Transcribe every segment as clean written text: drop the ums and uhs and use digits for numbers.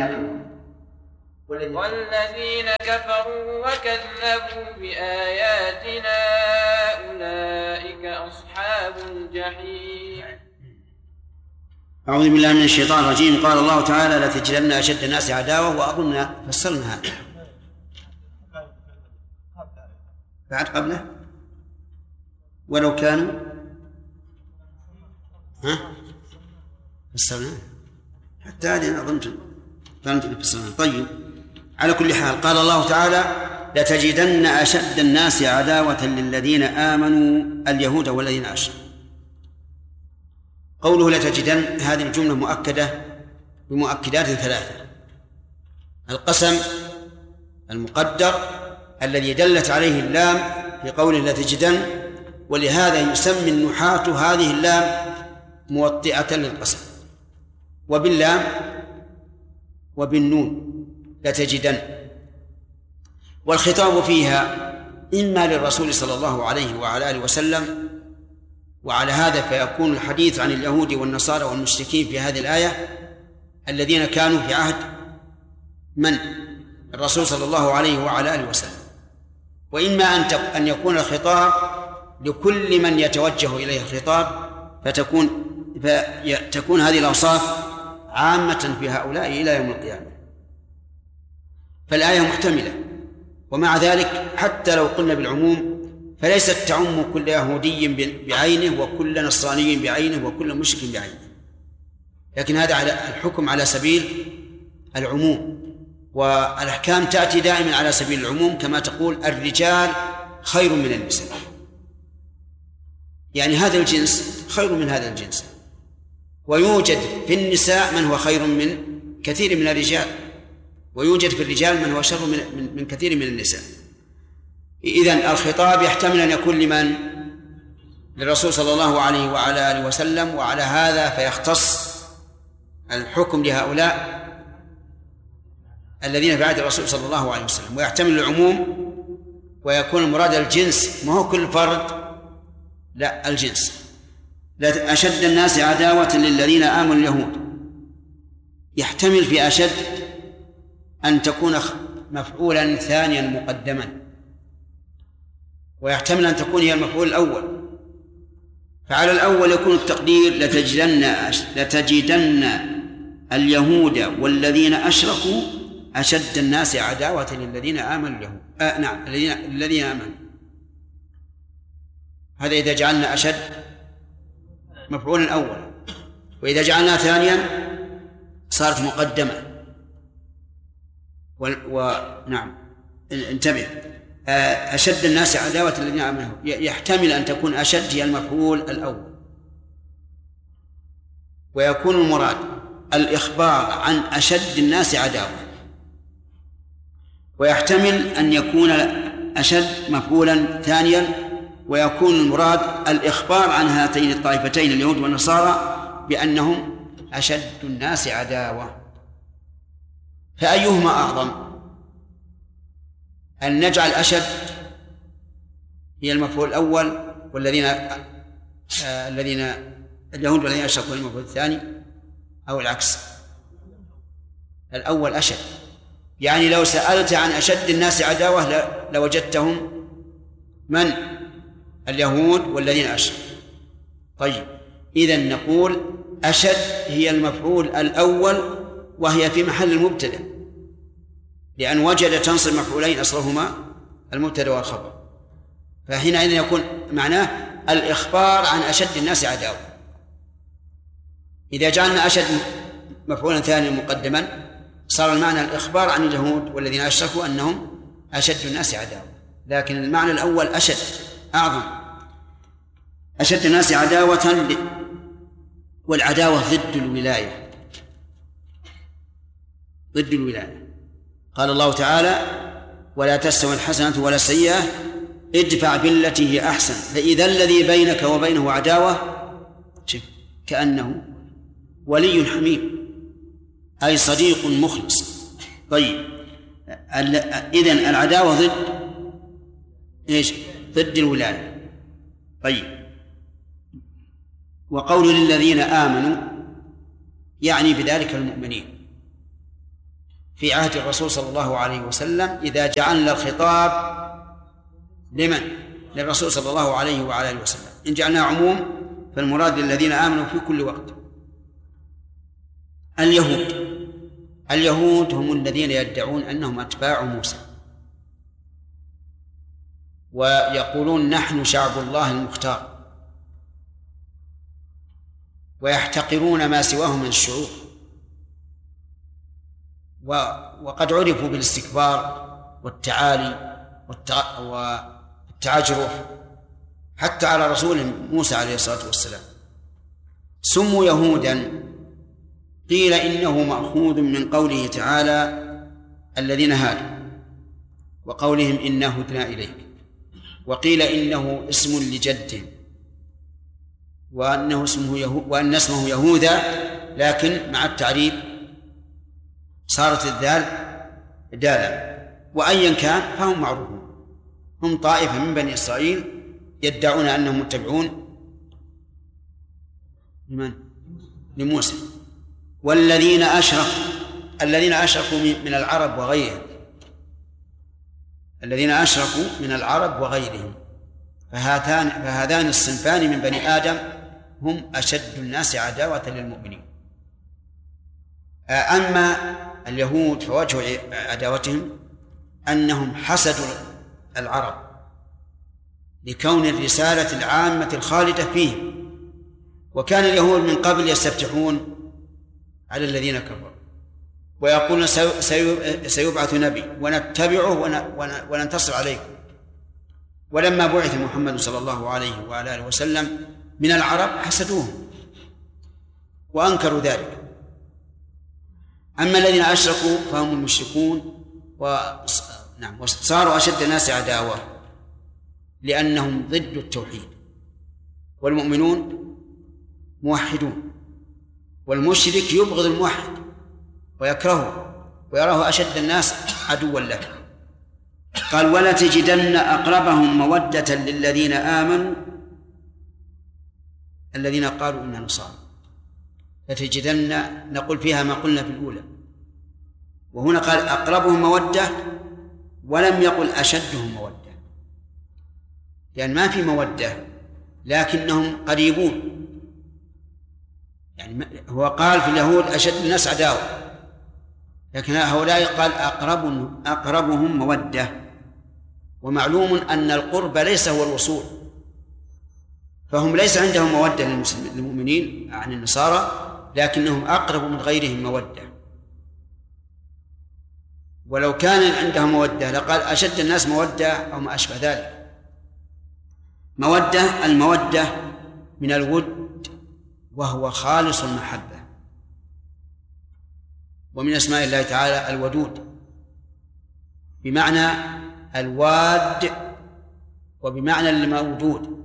والذين كفروا وكذبوا بآياتنا أولئك أصحاب الجحيم. أعوذ بالله من الشيطان الرجيم. قال الله تعالى: لتجدن أشد الناس عداوة. وأظن فسرنا هذا بعد قبله ولو كانوا فسرنا حتى هذه أظن فسرنا. طيب، على كل حال قال الله تعالى: لتجدن أشد الناس عداوة للذين آمنوا اليهود والذين أشركوا. قوله لتجدن هذه الجملة مؤكدة بمؤكدات ثلاثة: القسم المقدر الذي دلت عليه اللام في قوله لتجدن، ولهذا يسمي النحاة هذه اللام موطئة للقسم، وباللام وبالنون لتجدن. والخطاب فيها إما للرسول صلى الله عليه وعلى آله وسلم، وعلى هذا فيكون الحديث عن اليهود والنصارى والمشركين في هذه الآية الذين كانوا في عهد من؟ الرسول صلى الله عليه وعلى آله وسلم. وإما أن يكون الخطاب لكل من يتوجه إليه الخطاب، فتكون هذه الأوصاف عامة في هؤلاء إلى يوم القيامة. فالآية محتملة، ومع ذلك حتى لو قلنا بالعموم فليست تعم كل يهودي بعينه وكل نصراني بعينه وكل مشرك بعينه، لكن هذا على الحكم على سبيل العموم، والأحكام تأتي دائما على سبيل العموم، كما تقول الرجال خير من النساء، يعني هذا الجنس خير من هذا الجنس، ويوجد في النساء من هو خير من كثير من الرجال، ويوجد في الرجال من هو شر من كثير من النساء. إذن الخطاب يحتمل أن يكون لمن؟ للرسول صلى الله عليه وعلى آله وسلم، وعلى هذا فيختص الحكم لهؤلاء الذين في عهد الرسول صلى الله عليه وسلم، ويحتمل العموم ويكون المراد الجنس، ما هو كل فرد، لا الجنس. أشد الناس عداوة للذين آمنوا اليهود، يحتمل في أشد أن تكون مفعولا ثانيا مقدما، ويحتمل أن تكون هي المفعول الأول. فعلى الأول يكون التقدير لتجدن اليهود والذين أشركوا أشد الناس عداوة للذين آمنوا اليهود. نعم، الذين آمنوا. هذا إذا جعلنا أشد مفعولا أولا، وإذا جعلنا ثانيا صارت مقدمة. ونعم انتبه، أشد الناس عداوة الذين آمنوا يحتمل أن تكون أشد هي المفعول الأول، ويكون المراد الإخبار عن أشد الناس عداوة، ويحتمل أن يكون أشد مفعولا ثانيا، ويكون المراد الإخبار عن هاتين الطائفتين اليهود والنصارى بأنهم أشد الناس عداوة. فأيهما أعظم؟ أن نجعل أشد هي المفعول الأول والذين اليهود والذين أشركوا المفعول الثاني، أو العكس؟ الأول أشد، يعني لو سألت عن أشد الناس عداوة لوجدتهم من؟ اليهود والذين أشركوا. طيب، إذن نقول أشد هي المفعول الأول، وهي في محل المبتدأ، لأن وجد تنصب مفعولين أصلهما المبتدأ والخبر، فحينئذ يكون معناه الإخبار عن أشد الناس عداوة. إذا جعلنا أشد مفعولا ثانيا مقدما صار المعنى الإخبار عن اليهود والذين أشركوا أنهم أشد الناس عداوة، لكن المعنى الأول أشد أعظم. أشد الناس عداوة، والعداوة ضد الولاية، ضد الولاية. قال الله تعالى: ولا تستوي الحسنة ولا السيئة ادفع بالتي هي أحسن فإذا الذي بينك وبينه عداوة كأنه ولي حميم، أي صديق مخلص. طيب، إذن العداوة ضد إيش؟ ضد الولاية. طيب، وقول للذين آمنوا يعني بذلك المؤمنين، في عهد الرسول صلى الله عليه وسلم إذا جعلنا الخطاب لمن؟ للرسول صلى الله عليه وعلى آله وسلم. إن جعلناه عموم فالمراد للذين آمنوا في كل وقت. اليهود هم الذين يدعون أنهم أتباع موسى ويقولون نحن شعب الله المختار، ويحتقرون ما سواه من الشعوب، وقد عرفوا بالاستكبار والتعالي والتعجرف حتى على رسول موسى عليه الصلاة والسلام. سموا يهودا، قيل إنه مأخوذ من قوله تعالى الذين هادوا، وقولهم إنا هدنا إليك، وقيل إنه اسم لجد، وأن اسمه يهوذا، لكن مع التعريب صارت الذال دالا. وأيا كان فهم معروفون، هم طائفة من بني إسرائيل يدعون أنهم متبعون لموسى. والذين أشركوا من العرب وغيرهم، الذين أشركوا من العرب وغيرهم، فهذان الصنفان من بني آدم هم أشد الناس عداوة للمؤمنين. أما اليهود فوجه عداوتهم أنهم حسدوا العرب لكون الرسالة العامة الخالدة فيهم، وكان اليهود من قبل يستفتحون على الذين كفروا ويقولون سيبعث نبي ونتبعه وننتصر عليكم. ولما بعث محمد صلى الله عليه وعلى آله وسلم من العرب حسدوه وأنكروا ذلك. أما الذين أشركوا فهم المشركون، وصاروا أشد الناس عداوة لأنهم ضد التوحيد، والمؤمنون موحدون، والمشرك يبغض الموحد ويكرهه ويراه أشد الناس عدوا له. قال ولا تجدن أقربهم مودة للذين آمنوا الذين قالوا إننا نصارى. لتجدن نقول فيها ما قلنا في الأولى، وهنا قال أقربهم مودة ولم يقل أشدهم مودة، يعني ما في مودة لكنهم قريبون. يعني هو قال في اليهود أشد الناس عداوة، لكن هؤلاء قال أقربهم مودة. ومعلوم أن القرب ليس هو الوصول، فهم ليس عندهم مودة للمؤمنين عن النصارى، لكنهم أقرب من غيرهم مودة. ولو كان عندهم مودة لقال أشد الناس مودة أو ما أشبه ذلك. المودة من الود، وهو خالص المحبة، ومن أسماء الله تعالى الودود بمعنى الواد وبمعنى المودود.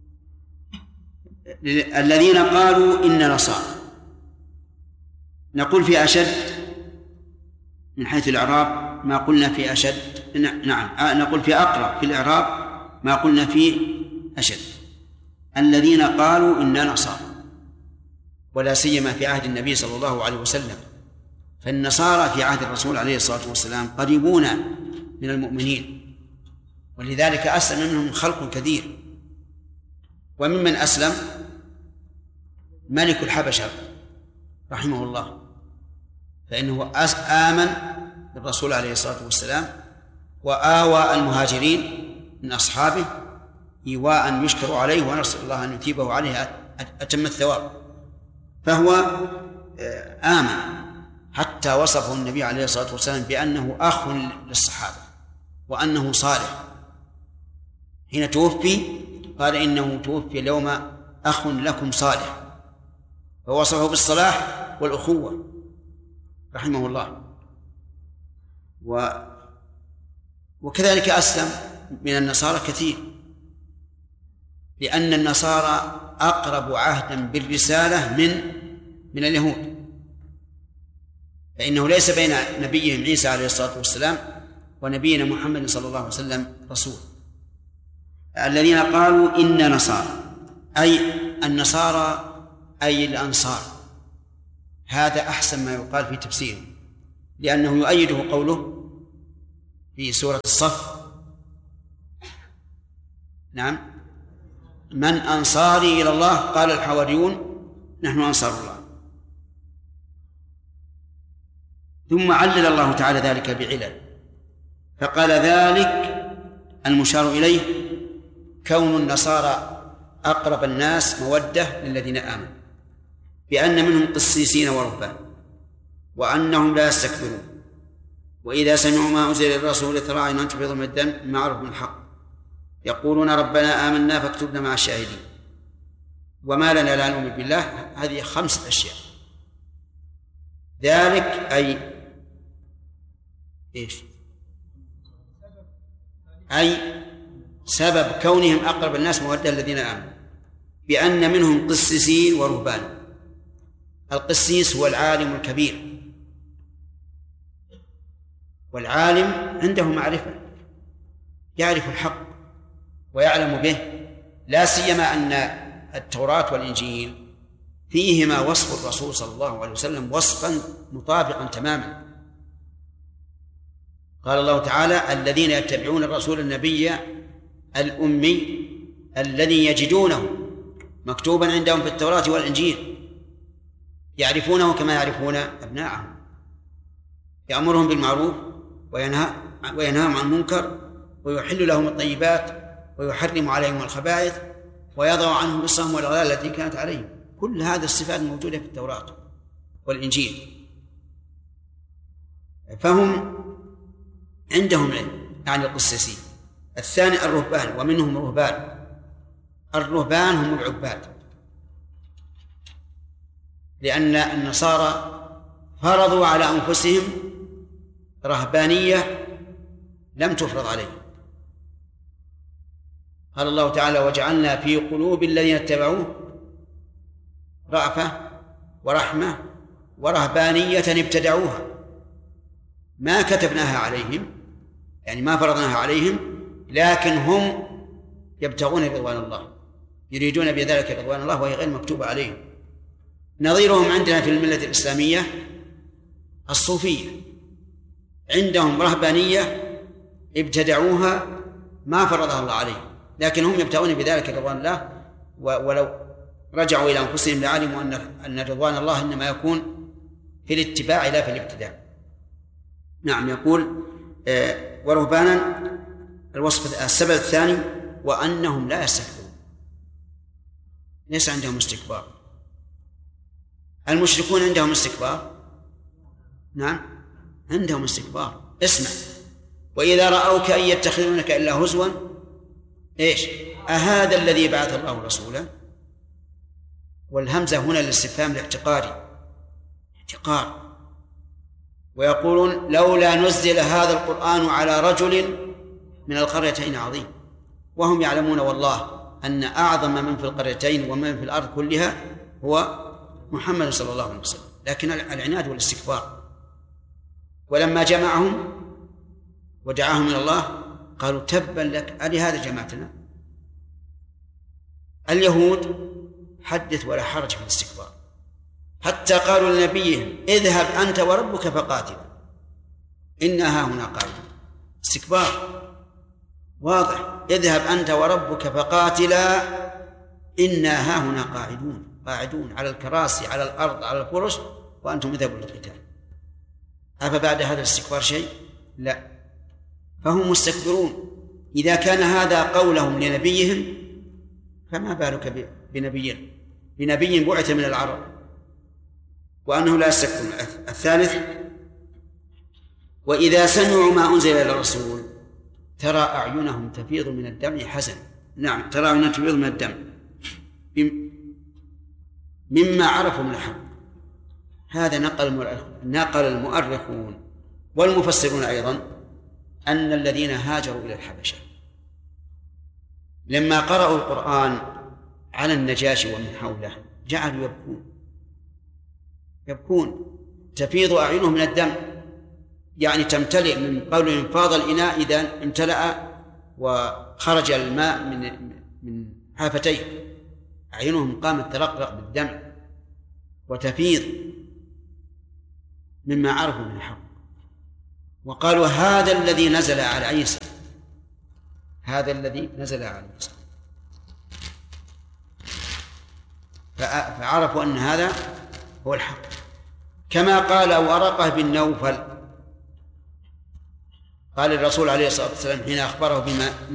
الذين قالوا إن نصارى، نقول في أشد من حيث الإعراب ما قلنا في أشد، نقول في أقرب في الإعراب ما قلنا في أشد. الذين قالوا إن نصارى، ولا سيما في عهد النبي صلى الله عليه وسلم، فالنصارى في عهد الرسول عليه الصلاة والسلام قريبون من المؤمنين، ولذلك أسلم منهم خلق كثير. وممن أسلم ملك الحبشة رحمه الله، فإنه آمن بالرسول عليه الصلاة والسلام وآوى المهاجرين من أصحابه إيواء يشكر عليه، ونسأل الله أن يثيبه عليه أتم الثواب. فهو آمن حتى وصفه النبي عليه الصلاة والسلام بأنه أخ للصحابة وأنه صالح. حين توفي قال إنه توفي اليوم أخ لكم صالح، فوصفه بالصلاح والأخوة رحمه الله. وكذلك أسلم من النصارى كثير، لأن النصارى أقرب عهدا بالرسالة من اليهود، فإنه ليس بين نبيهم عيسى عليه الصلاة والسلام ونبينا محمد صلى الله عليه وسلم رسول. الذين قالوا إن نصارى أي النصارى أي الأنصار، هذا أحسن ما يقال في تفسيره، لأنه يؤيده قوله في سورة الصف: نعم، من أنصاري إلى الله؟ قال الحواريون نحن أنصار الله. ثم علل الله تعالى ذلك بعلل، فقال: ذلك المشار إليه كون النصارى أقرب الناس مودة للذين آمنوا، بأن منهم قسيسين ورهبان، وأنهم لا يستكبرون، وإذا سمعوا ما أنزل الرسول ترى عينهم تفيض من الدم مما عرفوا من الحق، يقولون ربنا آمنا فاكتبنا مع الشاهدين، وما لنا لا نؤمن بالله. هذه 5 أشياء. ذلك أي إيش؟ أي سبب كونهم أقرب الناس مودة الذين آمنوا، بأن منهم قسيسين ورهبان. القسيس هو العالم الكبير، والعالم عنده معرفة، يعرف الحق ويعلم به، لا سيما أن التوراة والإنجيل فيهما وصف الرسول صلى الله عليه وسلم وصفا مطابقا تماما. قال الله تعالى: الذين يتبعون الرسول النبي الأمي الذي يجدونه مكتوبا عندهم في التوراة والإنجيل يعرفونه كما يعرفون أبناءهم، يأمرهم بالمعروف وينهاهم عن المنكر، ويحل لهم الطيبات ويحرم عليهم الخبائث، ويضع عنهم إصرهم والأغلال التي كانت عليهم. كل هذه الصفات موجودة في التوراة والإنجيل، فهم عندهم علم، يعني القسيسين. الثاني الرهبان، ومنهم رهبان. الرهبان هم العباد، لأن النصارى فرضوا على أنفسهم رهبانية لم تفرض عليهم. قال الله تعالى: وجعلنا في قلوب الذين اتبعوه رأفة ورحمة ورهبانية ابتدعوها ما كتبناها عليهم، يعني ما فرضناها عليهم، لكن هم يبتغون رضوان الله، يريدون بذلك رضوان الله وهي غير مكتوبة عليهم. نظيرهم عندنا في الملة الإسلامية الصوفية، عندهم رهبانية ابتدعوها ما فرضها الله عليهم، لكن هم يبتغون بذلك رضوان الله، ولو رجعوا إلى أنفسهم لعلموا أن رضوان الله إنما يكون في الاتباع لا في الابتداع. نعم. يقول: ورهبانا. الوصف السبب الثاني: وأنهم لا يستكبرون، ليس عندهم استكبار. المشركون عندهم استكبار؟ نعم، عندهم استكبار. اسمع: وإذا رأوك أن يتخذونك إلا هزوا إيش؟ أهذا الذي بعث الله رسولا؟ والهمزة هنا للاستفهام الاعتقاري، اعتقار. ويقولون: لولا نزل هذا القرآن على رجل من القريتين عظيم، وهم يعلمون والله أن أعظم من في القريتين ومن في الأرض كلها هو محمد صلى الله عليه وسلم، لكن العناد والاستكبار. ولما جمعهم ودعاهم إلى الله قالوا: تبا لك، ألهذا جمعتنا؟ اليهود حدث ولا حرج في الاستكبار، حتى قالوا لنبيهم: اذهب أنت وربك فقاتلا إنا هاهنا قاعدون. استكبار واضح: اذهب أنت وربك فقاتلا إنا هاهنا قاعدون على الكراسي، على الأرض، على الفرش، وأنتم اذهبوا للقتال. أفبعد هذا الاستكبار شيء؟ لا، فهم مستكبرون. إذا كان هذا قولهم لنبيهم فما بالك بنبي بعث من العرب، وأنه لا يستكبرون. الثالث: وإذا سمعوا ما أنزل إلى الرسول ترى أعينهم تفيض من الدمع حزن. نعم، ترى أعينهم تفيض من الدمع مما عرفوا من الحق. هذا نقل المؤرخون والمفسرون أيضا أن الذين هاجروا إلى الحبشة لما قرأوا القرآن على النجاشي ومن حوله جعلوا يبكون تفيض أعينهم من الدم، يعني تمتلئ من قول انفاض الإناء إذا امتلأ وخرج الماء من حافتيه، أعينهم قامت ترقرق بالدمع وتفيض مما عرفوا من الحق. وقالوا هذا الذي نزل على عيسى، هذا الذي نزل على عيسى، فعرفوا أن هذا هو الحق. كما قال ورقة بن نوفل، قال الرسول عليه الصلاة والسلام حين أخبره بما